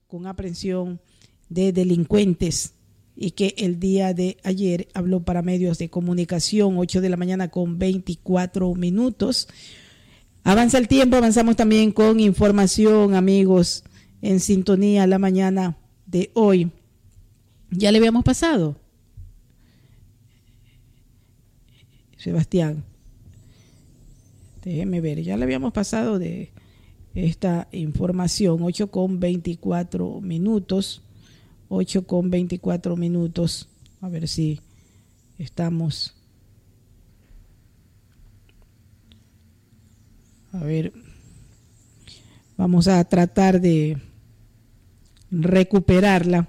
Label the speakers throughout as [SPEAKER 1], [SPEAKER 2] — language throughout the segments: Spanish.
[SPEAKER 1] con aprehensión de delincuentes y que el día de ayer habló para medios de comunicación, 8 de la mañana con 24 minutos. Avanza el tiempo, avanzamos también con información, amigos, en sintonía la mañana de hoy. Ya le habíamos pasado, Sebastián. Déjeme ver, ya le habíamos pasado de esta información, 8 con 24 minutos. 8 con 24 minutos. A ver si estamos. A ver, vamos a tratar de recuperarla.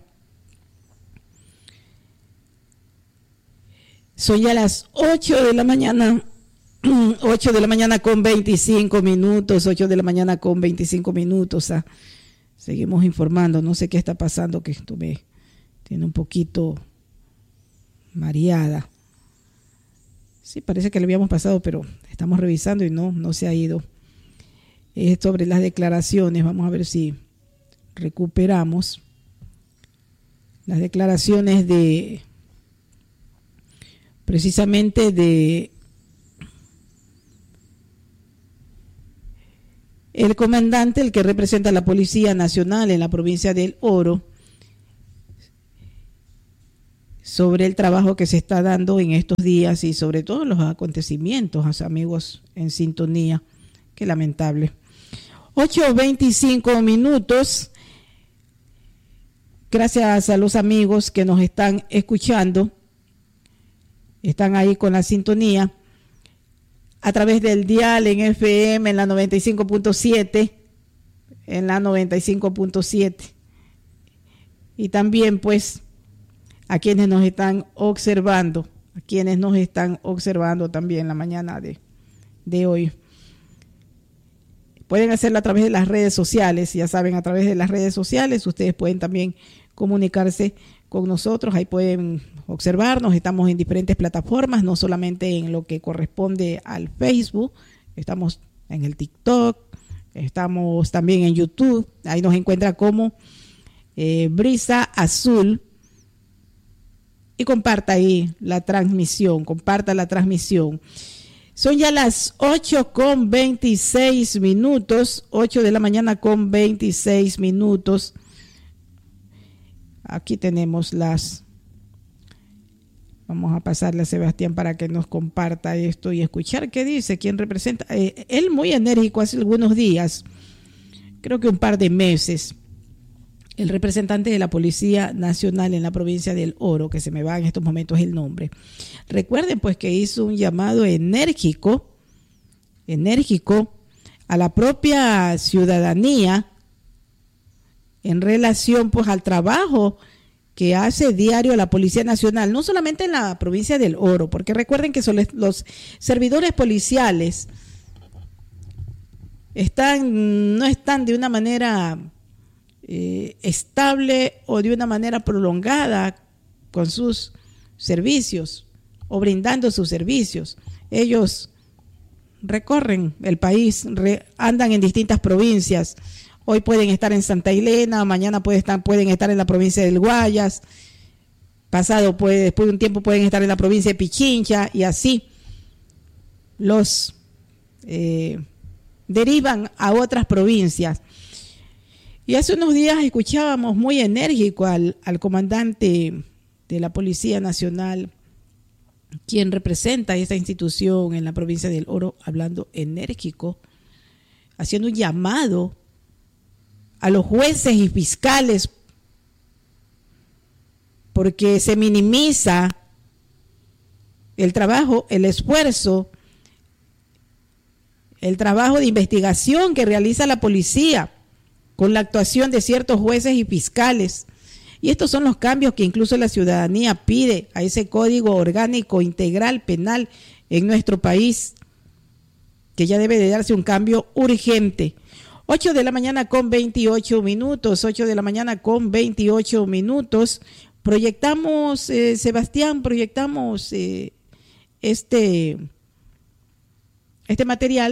[SPEAKER 1] Son ya las 8 de la mañana, 8 de la mañana con 25 minutos, 8 de la mañana con 25 minutos. Seguimos informando, no sé qué está pasando, que esto me tiene un poquito mareada. Sí, parece que le habíamos pasado, pero estamos revisando y no se ha ido. Es sobre las declaraciones, vamos a ver si recuperamos las declaraciones de, precisamente de el comandante, el que representa a la Policía Nacional en la provincia del Oro, sobre el trabajo que se está dando en estos días y sobre todo los acontecimientos, amigos, en sintonía. Qué lamentable. 8:25 minutos. Gracias a los amigos que nos están escuchando. Están ahí con la sintonía a través del dial en FM en la 95.7, en la 95.7. Y también pues a quienes nos están observando, también la mañana de hoy. Pueden hacerlo a través de las redes sociales, ya saben, a través de las redes sociales ustedes pueden también comunicarse con nosotros, ahí pueden observarnos, estamos en diferentes plataformas, no solamente en lo que corresponde al Facebook, estamos en el TikTok, estamos también en YouTube, ahí nos encuentra como Brisa Azul, y comparta ahí la transmisión, comparta la transmisión. Son ya las 8 con 26 minutos, 8 de la mañana con 26 minutos. Aquí tenemos vamos a pasarle a Sebastián para que nos comparta esto y escuchar qué dice, quién representa. Él muy enérgico hace algunos días, creo que un par de meses, el representante de la Policía Nacional en la provincia del Oro, que se me va en estos momentos el nombre. Recuerden pues que hizo un llamado enérgico a la propia ciudadanía en relación pues al trabajo que hace diario la Policía Nacional, no solamente en la provincia del Oro, porque recuerden que los servidores policiales no están de una manera estable o de una manera prolongada con sus servicios o brindando sus servicios. Ellos recorren el país, andan en distintas provincias. Hoy pueden estar en Santa Elena, mañana pueden estar en la provincia del Guayas, pasado después de un tiempo pueden estar en la provincia de Pichincha, y así los derivan a otras provincias. Y hace unos días escuchábamos muy enérgico al comandante de la Policía Nacional, quien representa esta institución en la provincia del Oro, hablando enérgico, haciendo un llamado a los jueces y fiscales, porque se minimiza el trabajo, el esfuerzo, el trabajo de investigación que realiza la policía con la actuación de ciertos jueces y fiscales. Y estos son los cambios que incluso la ciudadanía pide a ese Código Orgánico Integral Penal en nuestro país, que ya debe de darse un cambio urgente. 8 de la mañana con 28 minutos, 8 de la mañana con 28 minutos. Proyectamos, Sebastián, este material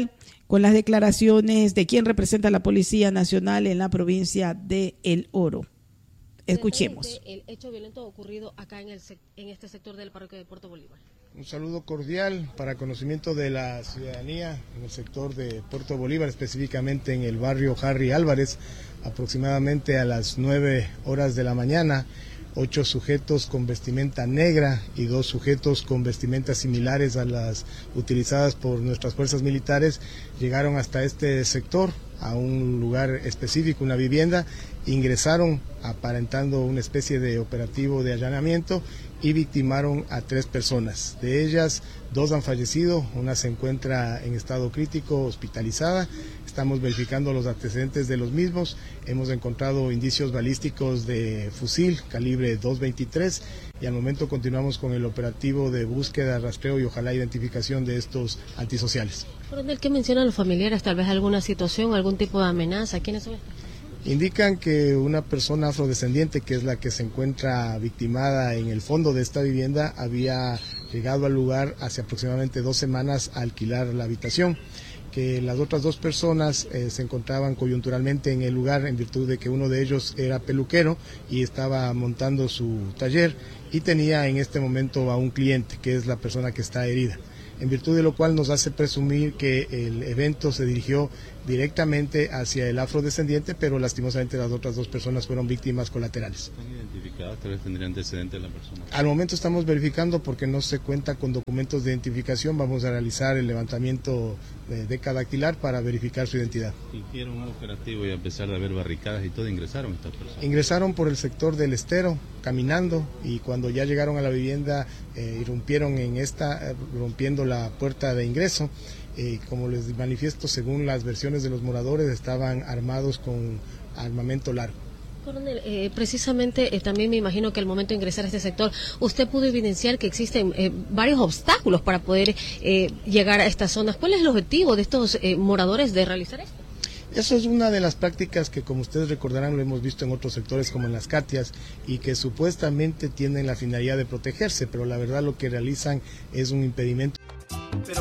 [SPEAKER 1] con las declaraciones de quien representa a la Policía Nacional en la provincia de El Oro. Escuchemos.
[SPEAKER 2] El hecho violento ocurrido acá en este sector del parroquio de Puerto Bolívar.
[SPEAKER 3] Un saludo cordial para conocimiento de la ciudadanía en el sector de Puerto Bolívar, específicamente en el barrio Harry Álvarez, aproximadamente a las 9 horas de la mañana. 8 sujetos con vestimenta negra y 2 sujetos con vestimentas similares a las utilizadas por nuestras fuerzas militares llegaron hasta este sector, a un lugar específico, una vivienda, ingresaron aparentando una especie de operativo de allanamiento y victimaron a 3 personas. De ellas, 2 han fallecido, una se encuentra en estado crítico, hospitalizada. Estamos verificando los antecedentes de los mismos. Hemos encontrado indicios balísticos de fusil calibre .223 y al momento continuamos con el operativo de búsqueda, rastreo y ojalá identificación de estos antisociales.
[SPEAKER 2] Coronel, ¿qué mencionan los familiares? Tal vez alguna situación, algún tipo de amenaza. ¿Quiénes son estos?
[SPEAKER 3] Indican que una persona afrodescendiente, que es la que se encuentra victimada en el fondo de esta vivienda, había llegado al lugar hace aproximadamente 2 semanas a alquilar la habitación, que las otras 2 personas se encontraban coyunturalmente en el lugar en virtud de que uno de ellos era peluquero y estaba montando su taller y tenía en este momento a un cliente, que es la persona que está herida, en virtud de lo cual nos hace presumir que el evento se dirigió directamente hacia el afrodescendiente, pero lastimosamente las otras 2 personas fueron víctimas colaterales.
[SPEAKER 4] ¿Están identificadas? ¿Tal vez tendría antecedentes la persona?
[SPEAKER 3] Al momento estamos verificando porque no se cuenta con documentos de identificación. Vamos a realizar el levantamiento de cadactilar para verificar su identidad.
[SPEAKER 4] Hicieron un operativo y a pesar de haber barricadas y todo, ingresaron estas personas.
[SPEAKER 3] Ingresaron por el sector del estero, caminando, y cuando ya llegaron a la vivienda, irrumpieron en esta, rompiendo la puerta de ingreso. Como les manifiesto, según las versiones de los moradores, estaban armados con armamento largo.
[SPEAKER 2] Coronel, precisamente también me imagino que al momento de ingresar a este sector, usted pudo evidenciar que existen varios obstáculos para poder llegar a estas zonas. ¿Cuál es el objetivo de estos moradores de realizar esto?
[SPEAKER 3] Eso es una de las prácticas que, como ustedes recordarán, lo hemos visto en otros sectores como en las Catias y que supuestamente tienen la finalidad de protegerse, pero la verdad lo que realizan es un impedimento.